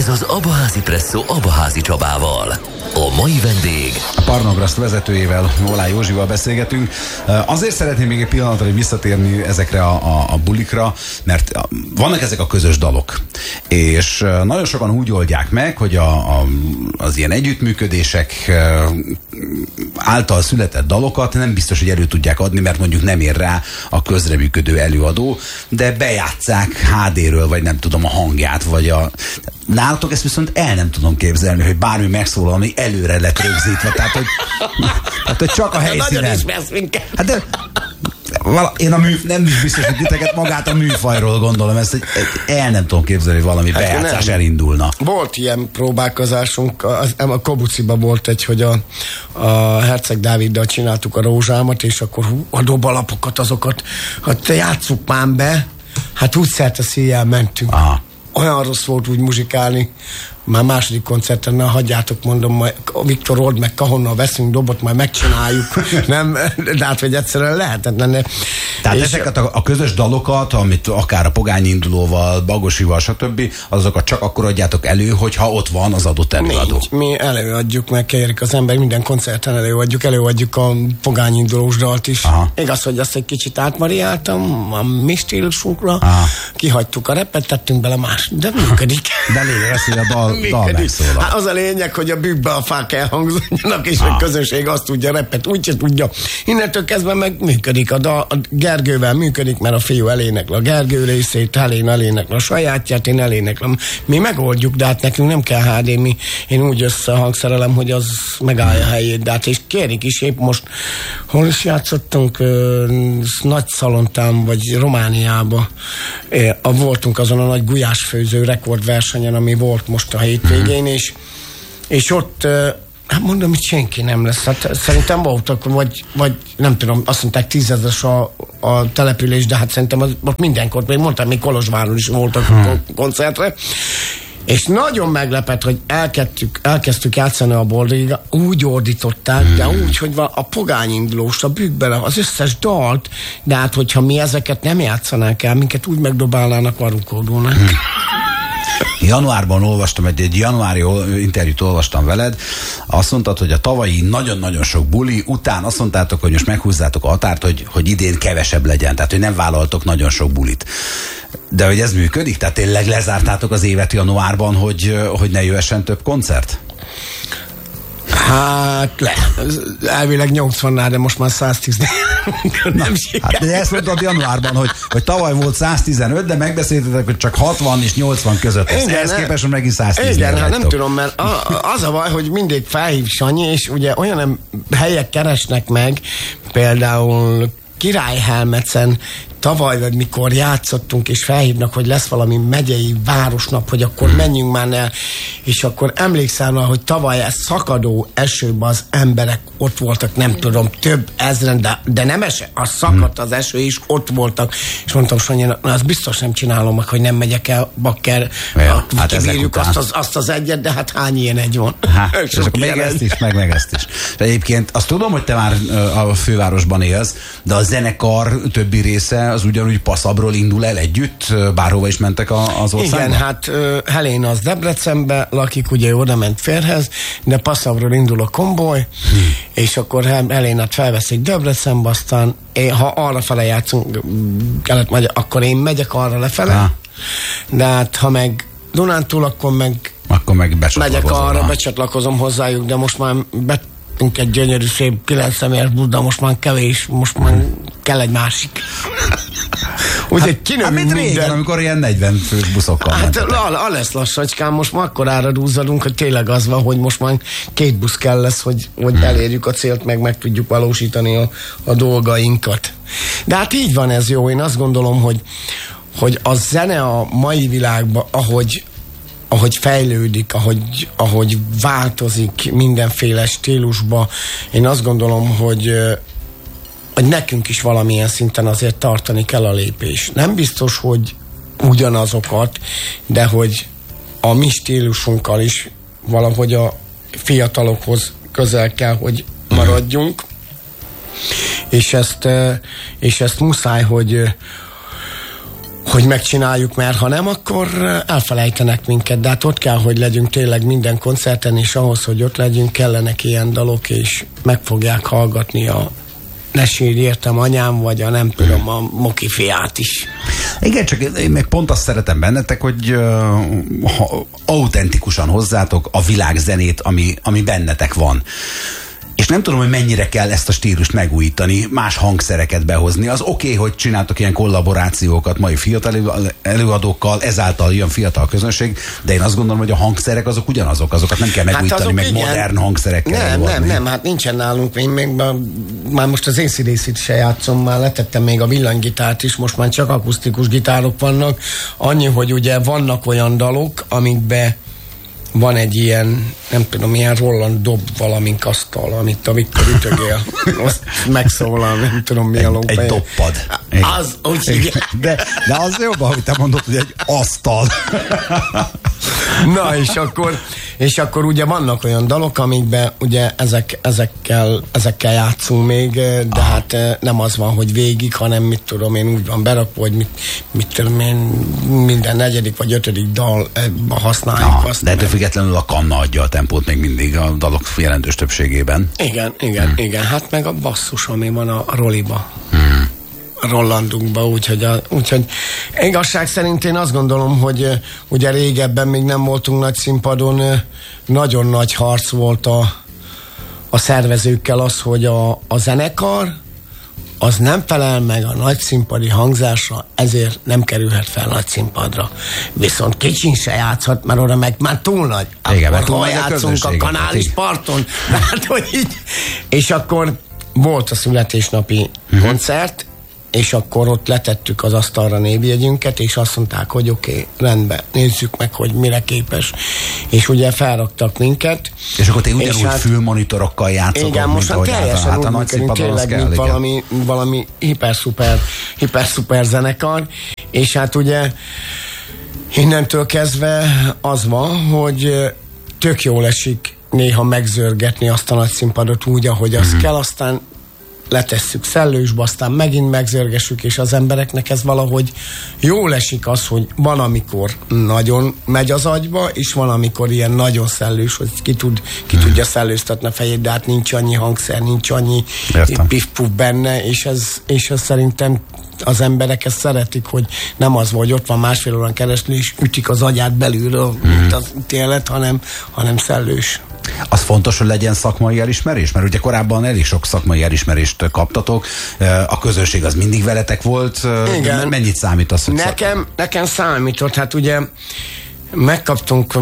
Ez az Abaházi Presszó Abaházi Csabával. A mai vendég... A Parnagraszt vezetőjével, Olá Józsival beszélgetünk. Azért szeretném még egy pillanatra visszatérni ezekre a bulikra, mert vannak ezek a közös dalok. És nagyon sokan úgy oldják meg, hogy az ilyen együttműködések által született dalokat nem biztos, hogy elő tudják adni, mert mondjuk nem ér rá a közreműködő előadó, de bejátsszák HD-ről, vagy nem tudom, a hangját, vagy nálatok ezt viszont el nem tudom képzelni, hogy bármi megszólal, ami előre lett rögzítve. Tehát, hogy csak a helyszínen. Nagyon ismersz minket. Hát de, én nem is biztos, hogy titeket magát a műfajról gondolom, ezt el nem tudom képzelni, hogy valami bejátszás elindulna. Volt ilyen próbálkozásunk, a Kobuciba volt egy, hogy a Herceg Dáviddal csináltuk a Rózsámat, és akkor a dobalapokat, azokat, hát játsszuk már be, hát úgy szerte széjjel mentünk. Aha. Olyan rossz volt úgy muzsikálni, már második koncerten, na hagyjátok, mondom, majd Viktor old meg, ahonnan veszünk dobot, majd megcsináljuk. Nem, de hát, hogy egyszerűen lehetetlen. Tehát ezeket a közös dalokat, amit akár a Pogány Indulóval, Bagosival, stb., azokat csak akkor adjátok elő, hogyha ott van az adott előadó. Mi előadjuk, meg kérik az ember, minden koncerten előadjuk a Pogány Indulós dalt is. Aha. Igaz, hogy azt egy kicsit átmariáltam a mi stílusunkra, kihagytuk a repet, tettünk bele más, de működik. De lényeg az, hogy a dal megszólal. Hát az a lényeg, hogy a bükkbe a fák elhangzódjanak, és a közönség azt tudja, repet úgyse tudja. Innentől kezdve meg működik. A Gergővel működik, mert a fiú elénekl a Gergő részét, Helén elénekl a sajátját, én eléneklem. Mi megoldjuk, de hát nekünk nem kell HD, én úgy összehangszerelem, hogy az megállja a helyét. De hát és kérik is, épp most hol is játszottunk, Nagy Szalontán, vagy Romániába. Voltunk azon a nagy gulyásfőző rekordversenyen, ami volt most a hétvégén, és ott hát mondom, hogy senki nem lesz. Hát szerintem voltak, vagy nem tudom, azt mondták 10 000 a település, de hát szerintem ott mindenkor, még mondtam, még Kolozsváron is voltak koncertre. És nagyon meglepett, hogy elkezdtük játszani a Boldogig, úgy ordították, de úgy, hogy a Pogány Indulós, a bükkbe, az összes dalt, de hát hogyha mi ezeket nem játszanánk el, minket úgy megdobálnának, varukódulnánk. Januárban olvastam, egy januári interjút olvastam veled, azt mondtad, hogy a tavalyi nagyon-nagyon sok buli után azt mondtátok, hogy most meghúzzátok a határt, hogy idén kevesebb legyen, tehát hogy nem vállaltok nagyon sok bulit. De hogy ez működik? Tehát tényleg lezártátok az évet januárban, hogy ne jöhessen több koncert? Hát elvileg 80-nál, de most már 110 nem sikerült. Hát de ezt mondtad januárban, hogy tavaly volt 115, de megbeszéltetek, hogy csak 60 és 80 között lesz. Ehhez képest megint 110. Igen, hát nem tudom, mert az a baj, hogy mindig felhív Sanyi, és ugye olyan helyek keresnek meg, például Királyhelmecen tavaly, vagy mikor játszottunk, és felhívnak, hogy lesz valami megyei városnap, hogy akkor menjünk már el, és akkor emlékszem, hogy tavaly ez szakadó esőben az emberek ott voltak, nem tudom, több ezren, de nem szakadt az eső, és ott voltak, és mondtam Sanyinak, na azt biztos nem csinálom meg, hogy nem megyek el, bakker, hát kibírjuk azt az egyet, de hát hány ilyen egy van? És akkor még ezt is, meg ezt is. De egyébként azt tudom, hogy te már a fővárosban élsz, de a zenekar többi része az ugyanúgy Passabról indul el együtt, bárhova is mentek az országba? Igen, hát Helén az Debrecenbe lakik, ugye oda ment férhez, de Passabról indul a konvoj, és akkor Helénát felveszik Debrecenbe, aztán ha arra fele játszunk, akkor én megyek arra lefele, de hát ha meg Dunántúl, akkor meg megyek arra, becsatlakozom hozzájuk, de most már egy gyönyörű szép 9 személyes Buda, most már kevés, most már kell egy másik. Úgyhogy kinövünk minden. Régen, amikor ilyen 40 fős buszokkal mentetek. lesz lassacskán, most már akkorára dúzzadunk, hogy tényleg az van, hogy most már 2 busz kell lesz, hogy elérjük a célt, meg tudjuk valósítani a dolgainkat. De hát így van, ez jó. Én azt gondolom, hogy a zene a mai világban, ahogy fejlődik, ahogy változik mindenféle stílusba, én azt gondolom, hogy nekünk is valamilyen szinten azért tartani kell a lépés. Nem biztos, hogy ugyanazokat, de hogy a mi stílusunkkal is valahogy a fiatalokhoz közel kell, hogy maradjunk. És ezt muszáj, hogy megcsináljuk, mert ha nem, akkor elfelejtenek minket, de hát ott kell, hogy legyünk tényleg minden koncerten, és ahhoz, hogy ott legyünk, kellenek ilyen dalok, és meg fogják hallgatni a Ne sírj értem anyám, vagy a nem tudom, a Moki fiát is. Igen, csak én meg pont azt szeretem bennetek, hogy autentikusan hozzátok a világzenét, ami bennetek van. És nem tudom, hogy mennyire kell ezt a stílust megújítani, más hangszereket behozni. Az oké, hogy csináltok ilyen kollaborációkat mai fiatal előadókkal, ezáltal jön fiatal közönség, de én azt gondolom, hogy a hangszerek azok ugyanazok, azokat nem kell megújítani, meg igen, modern hangszerekkel előadni. Nem, hát nincsen nálunk, én még már most az AC/DC-t se játszom, már letettem még a villanygitárt is, most már csak akusztikus gitárok vannak. Annyi, hogy ugye vannak olyan dalok, amikbe van egy ilyen, nem tudom, ilyen Roland dob valamink asztal, amit a Viktor ütögél. Azt megszólal, nem tudom mi a lópely. Egy doppad. Az, úgy de az jobban, hogy te mondod, hogy egy asztal. Na, és akkor ugye vannak olyan dalok, amikben ugye ezekkel játszunk még, de hát nem az van, hogy végig, hanem mit tudom én, úgy van berakva, hogy mit tudom én, minden negyedik vagy ötödik dalba használjuk azt. De ettől függetlenül a kanna adja a tempót még mindig a dalok jelentős többségében. Igen, hát meg a basszus, ami van a Rolliba. Rollandunkba, úgyhogy igazság szerint én azt gondolom, hogy ugye régebben még nem voltunk nagy színpadon, nagyon nagy harc volt a szervezőkkel az, hogy a zenekar az nem felel meg a nagy színpadi hangzásra, ezért nem kerülhet fel nagy színpadra. Viszont kicsin se játszhat, mert oda meg már túl nagy. Igen, akkor hol játszunk a kanális parton? Hát, hogy így. És akkor volt a születésnapi koncert, és akkor ott letettük az asztalra névjegyünket, és azt mondták, hogy oké, rendben, nézzük meg, hogy mire képes. És ugye felraktak minket. És akkor te ugyanúgy fülmonitorokkal játszotok, igen, most már teljesen úgy működünk, tényleg, mint valami hiper-szuper zenekar. És hát ugye innentől kezdve az van, hogy tök jól esik néha megzörgetni azt a nagy színpadot úgy, ahogy az kell, aztán letesszük szellősbe, aztán megint megzörgessük, és az embereknek ez valahogy jól esik az, hogy van, amikor nagyon megy az agyba, és van, amikor ilyen nagyon szellős, hogy ki tudja szellőztetni a fejét, de hát nincs annyi hangszer, nincs annyi pif-puf benne, és ez szerintem az emberek ezt szeretik, hogy nem az, hogy ott van másfél órán keresztül, és ütik az agyát belülről, mint az ítélet, hanem szellős. Az fontos, hogy legyen szakmai elismerés? Mert ugye korábban elég sok szakmai elismerést kaptatok. A közönség az mindig veletek volt. Igen. Mennyit számít az, hogy nekem számított. Hát ugye megkaptunk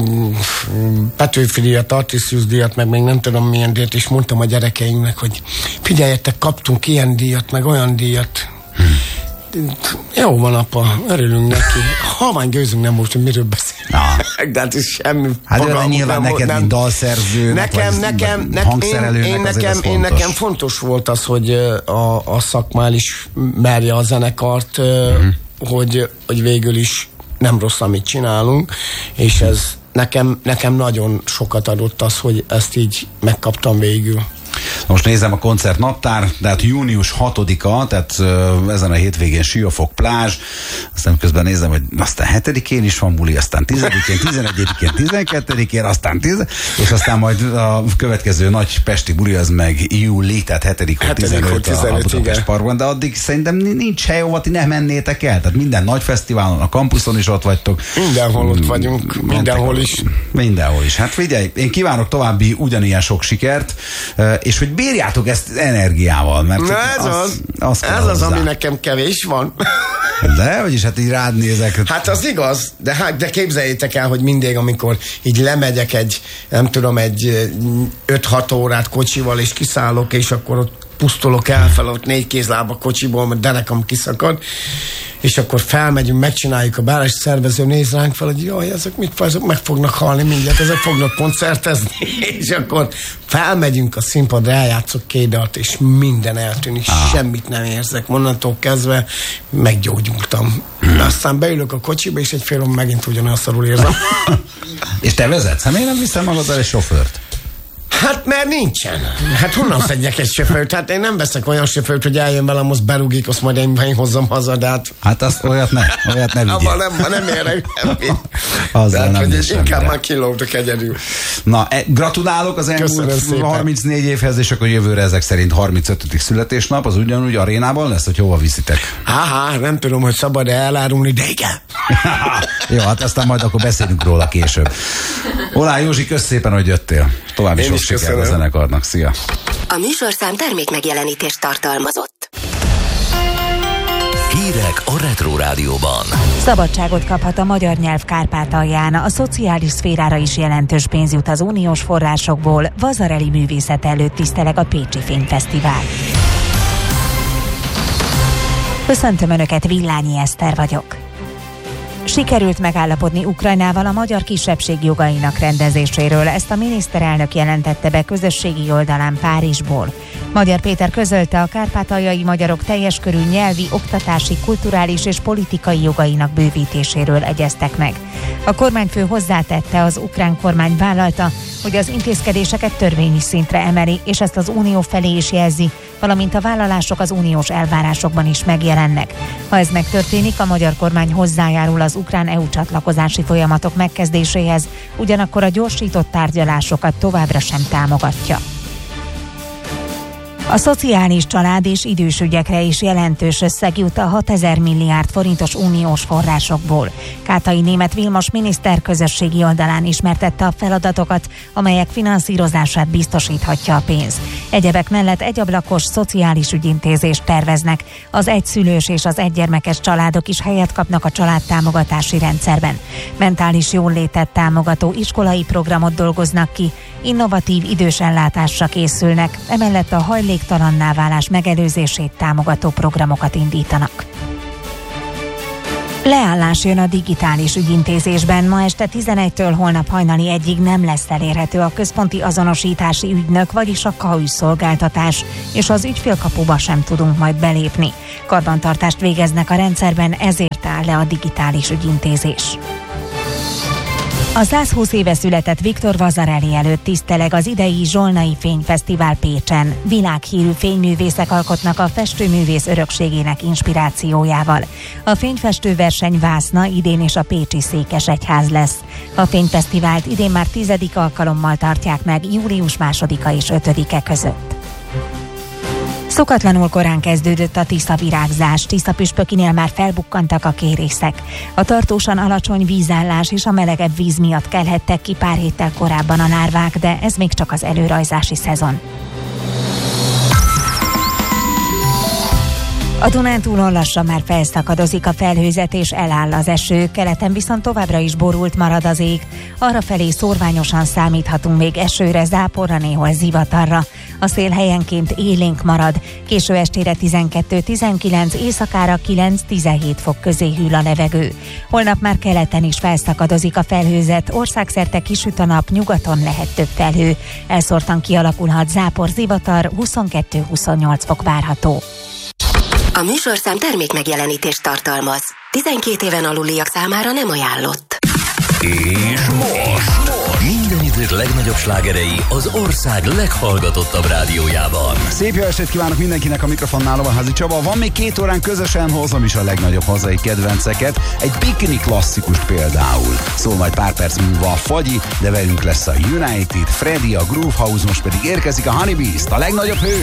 Petőfi díjat, Artisius díjat, meg még nem tudom milyen díjat, és mondtam a gyerekeinknek, hogy figyeljetek, kaptunk ilyen díjat, meg olyan díjat. Jó van, apa, örülünk neki. Halvány gőzünk nem most, hogy miről beszélünk. De hát ez semmi. Hát nyilván neked, mint dalszerzőnek, nekem fontos volt az, hogy a szakma el is merje a zenekart, hogy végül is nem rossz, amit csinálunk, és ez nekem nagyon sokat adott az, hogy ezt így megkaptam végül. Most nézem a koncert naptár, tehát június 6-a, tehát ezen a hétvégén Siófok plázs, aztán közben nézem, hogy aztán 7-én is van buli, aztán 10-én, 11-én, 12-én, aztán 10, és aztán majd a következő nagy pesti buli az meg júli, tehát 7-15 a Budapest Parkban, de addig szerintem nincs hely, ahova ti ne mennétek el, tehát minden nagy fesztiválon, a kampuszon is ott vagytok. Mindenhol ott vagyunk, mindenhol is. Mindenhol is. Hát figyelj, én kívánok további ugyanilyen sok sikert, és hogy bírjátok ezt energiával, mert ez az, ami nekem kevés van. De, vagyis hát így rád nézek. Hát az igaz, de képzeljétek el, hogy mindig, amikor így lemegyek egy 5-6 órát kocsival, és kiszállok, és akkor ott pusztulok elfel, ott 4 kézláb a kocsiból, mert derekam kiszakad, és akkor felmegyünk, megcsináljuk a bárás szervező, néz ránk fel, hogy jaj, ezek mit ezek meg fognak halni mindjárt, ezek fognak koncertezni, és akkor felmegyünk a színpadra, eljátszok 2 dalt, és minden eltűnik, semmit nem érzek. Onnantól kezdve meggyógyultam. Aztán beülök a kocsiba, és egy fél megint ugyanolyan szarul érzem. És te vezetsz? Hát miért nem viszem magaddal egy sofőrt? Hát mert nincsen. Hát honnan szedjek egy sofőrt? Hát én nem veszek olyan sofőrt, hogy eljön velem, azt berúgik, azt majd én hozzam haza, de hát... Hát azt olyat ne vigyél. Abban nem érek semmit. Azzal nem hogy visz inkább semmire. már kilógtok egyedül. Na, gratulálok az elmúlt 34 évhez, és akkor jövőre ezek szerint 35. születésnap, az ugyanúgy arénában lesz, hogy hova viszitek? Nem tudom, hogy szabad-e elárulni, de igen. Jó, hát aztán majd akkor beszélünk róla később. Olá Józsi, kösz szépen, hogy jöttél. További sok sikert a zenekarnak. Szia! A műsorszám termék megjelenítést tartalmazott. Hírek a Retro Rádióban. Szabadságot kaphat a magyar nyelv Kárpátalján. A szociális szférára is jelentős pénz jut az uniós forrásokból. Vazarely művészet előtt tiszteleg a Pécsi Filmfesztivál. Köszöntöm Önöket, Villányi Eszter vagyok. Sikerült megállapodni Ukrajnával a magyar kisebbség jogainak rendezéséről, ezt a miniszterelnök jelentette be közösségi oldalán Párizsból. Magyar Péter közölte, a kárpátaljai magyarok teljes körű nyelvi, oktatási, kulturális és politikai jogainak bővítéséről egyeztek meg. A kormányfő hozzátette, az ukrán kormány vállalta, hogy az intézkedéseket törvényi szintre emeli, és ezt az unió felé is jelzi, valamint a vállalások az uniós elvárásokban is megjelennek. Ha ez megtörténik, a magyar kormány hozzájárul az ukrán EU csatlakozási folyamatok megkezdéséhez, ugyanakkor a gyorsított tárgyalásokat továbbra sem támogatja. A szociális, család és idős ügyekre is jelentős összeg jut a 6000 milliárd forintos uniós forrásokból. Kátai Németh Vilmos miniszter közösségi oldalán ismertette a feladatokat, amelyek finanszírozását biztosíthatja a pénz. Egyebek mellett egyablakos szociális ügyintézést terveznek. Az egyszülős és az egygyermekes családok is helyet kapnak a családtámogatási rendszerben. Mentális jólétet támogató iskolai programot dolgoznak ki, innovatív idős ellátásra készülnek, emellett a hajléktalanná válás megelőzését támogató programokat indítanak. Leállás jön a digitális ügyintézésben. Ma este 11-től holnap hajnali 1-ig nem lesz elérhető a központi azonosítási ügynök, vagyis a KAÜ szolgáltatás, és az ügyfélkapuba sem tudunk majd belépni. Karbantartást végeznek a rendszerben, ezért áll le a digitális ügyintézés. A 120 éve született Viktor Vasarely előtt tiszteleg az idei Zsolnai Fényfesztivál Pécsen. Világhírű fényművészek alkotnak a festőművész örökségének inspirációjával. A fényfestő verseny Vászna idén is a pécsi Székesegyház lesz. A fényfesztivált idén már 10. alkalommal tartják meg július 2-a és 5-e között. Szokatlanul korán kezdődött a tiszavirágzás, Tiszapüspökinél már felbukkantak a kérészek. A tartósan alacsony vízállás és a melegebb víz miatt kelhettek ki pár héttel korábban a lárvák, de ez még csak az előrajzási szezon. A Dunántúlon lassan már felszakadozik a felhőzet és eláll az eső, keleten viszont továbbra is borult marad az ég. Arrafelé szórványosan számíthatunk még esőre, záporra, néhol zivatarra. A szél helyenként élénk marad, késő estére 12-19, éjszakára 9-17 fok közé hűl a levegő. Holnap már keleten is felszakadozik a felhőzet, országszerte kisüt a nap, nyugaton lehet több felhő. Elszórtan kialakulhat zápor, zivatar, 22-28 fok várható. A műsorszám termék megjelenítést tartalmaz. 12 éven aluliak számára nem ajánlott. És most minden idők legnagyobb slágerei az ország leghallgatottabb rádiójában. Szép jó estét kívánok mindenkinek, a mikrofonnál Lovaházi Csaba. Van még 2 órán, közösen hozom is a legnagyobb hazai kedvenceket. Egy bikini klasszikust például. Szól majd pár perc múlva a Fagyi, de velünk lesz a United, Freddy, a Groove House, most pedig érkezik a Honey Beast, a legnagyobb hő.